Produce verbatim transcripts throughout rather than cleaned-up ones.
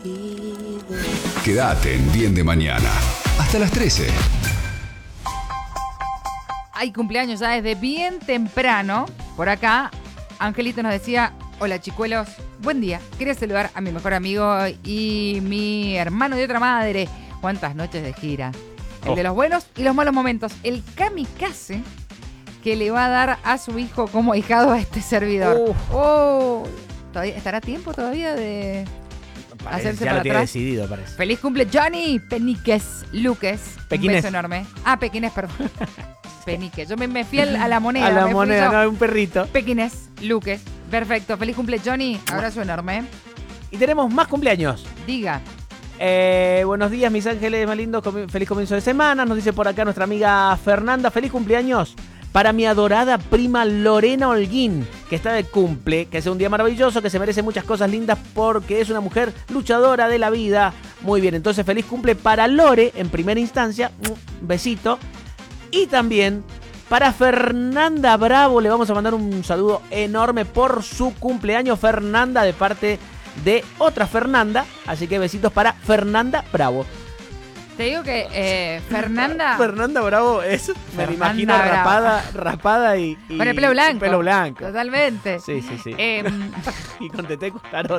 Quédate en Bien de Mañana. Hasta las trece. Hay cumpleaños ya desde bien temprano. Por acá, Angelito nos decía: hola chicuelos, buen día. Quería saludar a mi mejor amigo y mi hermano de otra madre. ¿Cuántas noches de gira? El Oh. de los buenos y los malos momentos. El kamikaze que le va a dar a su hijo como ahijado a este servidor. Uh. Oh, ¿todavía, ¿estará a tiempo todavía de Parece, hacerse ya para lo tiene atrás? decidido, parece. Feliz cumple, Johnny Peniques Luques. Pequinés. Un beso enorme. Ah, Pequinés, perdón. Peniques. Yo me, me fui a la moneda. A la me fui moneda, yo. no, un perrito. Pequinés Luques. Perfecto. Feliz cumple, Johnny. Abrazo enorme. Y tenemos más cumpleaños. Diga. Eh, buenos días, mis ángeles más lindos. Comi- Feliz comienzo de semana. Nos dice por acá nuestra amiga Fernanda. Feliz cumpleaños para mi adorada prima Lorena Holguín, que está de cumple. Que sea un día maravilloso, que se merece muchas cosas lindas porque es una mujer luchadora de la vida. Muy bien, entonces feliz cumple para Lore en primera instancia. Un besito. Y también para Fernanda Bravo. Le vamos a mandar un saludo enorme por su cumpleaños, Fernanda, de parte de otra Fernanda. Así que besitos para Fernanda Bravo. Te digo que eh, Fernanda. Fernanda Bravo es, me la Fernanda imagino Bravo. rapada, rapada y, y- Con el pelo blanco. y pelo blanco. Totalmente. Sí, sí, sí. Eh, Y con Tete Cujarón.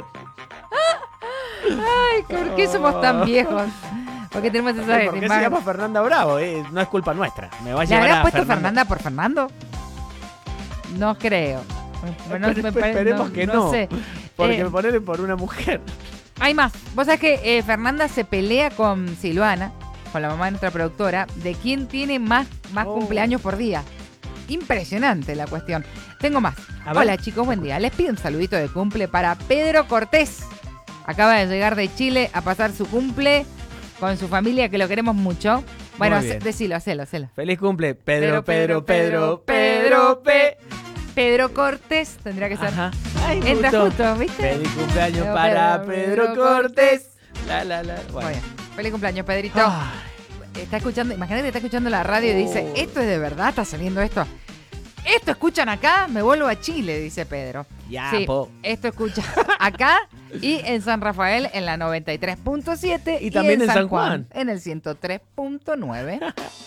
ay, ¿por qué somos tan viejos? Porque tenemos esa ¿Por qué se imagen. llama Fernanda Bravo? Eh, no es culpa nuestra. Me va a ¿Le llevar habrás a puesto Fernanda. Fernanda por Fernando? No creo. Bueno, Espe- me pare- esperemos que no. sé. Porque Eh, me ponen por una mujer. Hay más. Vos sabés que eh, Fernanda se pelea con Silvana, con la mamá de nuestra productora, de quién tiene más, más Oh. cumpleaños por día. Impresionante la cuestión. Tengo más. A ver. Hola chicos, buen día. Les pido un saludito de cumple para Pedro Cortés. Acaba de llegar de Chile a pasar su cumple con su familia, que lo queremos mucho. Bueno, Muy hace- bien. decilo, hacelo, hacelo. Feliz cumple, Pedro, Pedro, Pedro, Pedro, Pedro, Pedro, P. Pedro Cortés tendría que ser. Ajá. Ay, Entra justo. justo, ¿viste? Feliz cumpleaños Pedro, para Pedro, Pedro Cortés. La, la, la. Muy Bueno. bien. Feliz cumpleaños, Pedrito. Ay, Está escuchando, imagínate que está escuchando la radio y dice, Oh. ¿esto es de verdad? ¿Está saliendo esto? ¿Esto escuchan acá? Me vuelvo a Chile, dice Pedro. ya, Sí, po. esto escucha acá y en San Rafael en la noventa y tres punto siete Y también en San Juan. en el ciento tres punto nueve.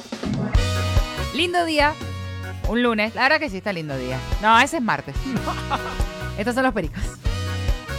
Lindo día, un lunes. La verdad que sí está lindo día. No, ese es martes. Estos son los pericos.